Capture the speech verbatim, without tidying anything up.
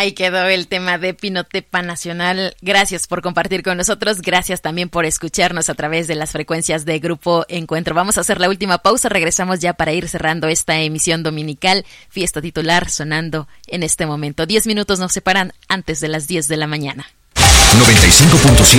Ahí quedó el tema de Pinotepa Nacional. Gracias por compartir con nosotros. Gracias también por escucharnos a través de las frecuencias de Grupo Encuentro. Vamos a hacer la última pausa. Regresamos ya para ir cerrando esta emisión dominical. Fiesta titular sonando en este momento. Diez minutos nos separan antes de las diez de la mañana. noventa y cinco punto siete